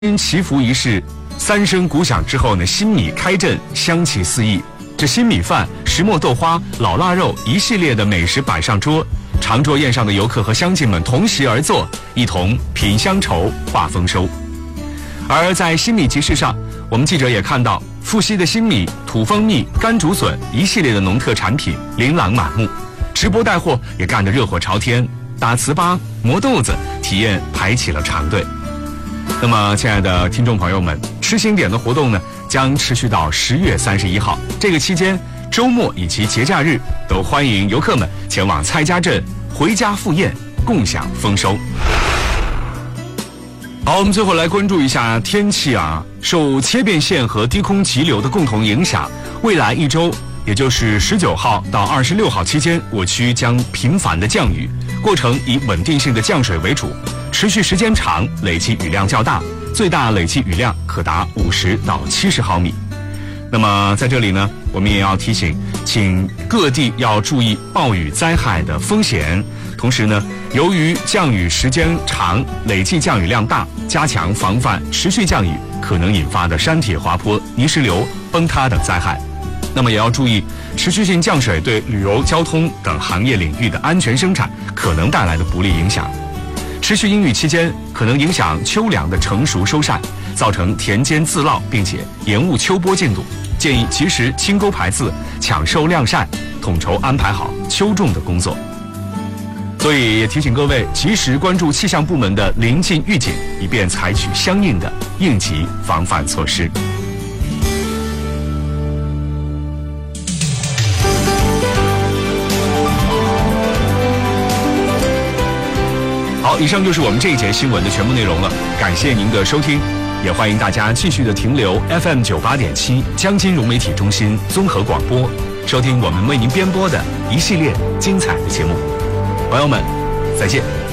祈福仪式，3声鼓响之后呢，新米开阵，香气四溢。这新米饭、石磨豆花、老腊肉一系列的美食摆上桌，长桌宴上的游客和乡亲们同席而坐，一同品乡愁、话丰收。而在新米集市上，我们记者也看到，富硒的新米、土蜂蜜、干竹笋一系列的农特产品琳琅满目，直播带货也干得热火朝天，打糍粑、磨豆子体验排起了长队。那么，亲爱的听众朋友们，吃新点的活动呢，将持续到10月31号。这个期间，周末以及节假日都欢迎游客们前往蔡家镇回家赴宴，共享丰收。好，我们最后来关注一下天气啊。受切变线和低空急流的共同影响，未来一周，也就是19号到26号期间，我区将频繁的降雨，过程以稳定性的降水为主，持续时间长，累计雨量较大，最大累计雨量可达50到70毫米。那么在这里呢，我们也要提醒，请各地要注意暴雨灾害的风险。同时呢，由于降雨时间长，累计降雨量大，加强防范持续降雨可能引发的山体滑坡、泥石流、崩塌等灾害。那么也要注意持续性降水对旅游、交通等行业领域的安全生产可能带来的不利影响。持续阴雨期间，可能影响秋粮的成熟收晒，造成田间自涝，并且延误秋播进度。建议及时清沟排渍，抢收晾晒，统筹安排好秋种的工作。所以也提醒各位及时关注气象部门的临近预警，以便采取相应的应急防范措施。好，以上就是我们这一节新闻的全部内容了，感谢您的收听，也欢迎大家继续的停留 FM 98.7江津融媒体中心综合广播，收听我们为您编播的一系列精彩的节目。朋友们，再见。